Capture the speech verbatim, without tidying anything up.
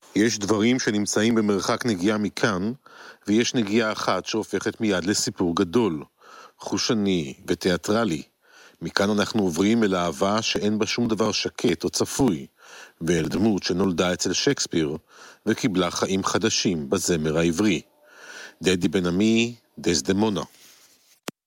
יש דברים שנמצאים במרחק נגיעה מכאן, ויש נגיעה אחת שהופכת מיד לסיפור גדול, חושני ותיאטרלי. מכאן אנחנו עוברים אל אהבה שאין בה שום דבר שקט או צפוי, ואל דמות שנולדה אצל שייקספיר, וקיבלה חיים חדשים בזמר העברי. דדי בן עמי, דסדמונה.